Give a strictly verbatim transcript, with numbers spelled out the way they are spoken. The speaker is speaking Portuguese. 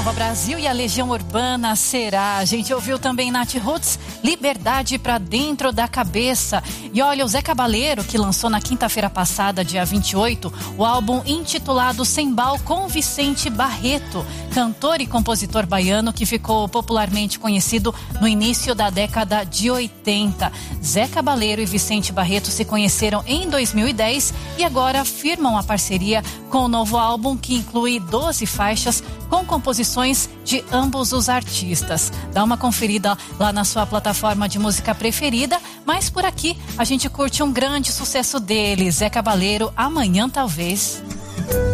O Brasil e a Legião Urbana será. A gente ouviu também Nath Roots, Liberdade pra Dentro da Cabeça. E olha, o Zé Cabaleiro, que lançou na quinta-feira passada, dia vinte e oito, o álbum intitulado Sembal com Vicente Barreto, cantor e compositor baiano que ficou popularmente conhecido no início da década de oitenta. Zé Cabaleiro e Vicente Barreto se conheceram em dois mil e dez e agora firmam a parceria com o novo álbum que inclui doze faixas com composições de ambos os artistas. Dá uma conferida lá na sua plataforma de música preferida, mas por aqui a gente curte um grande sucesso dele, Zé Cabaleiro, Amanhã Talvez.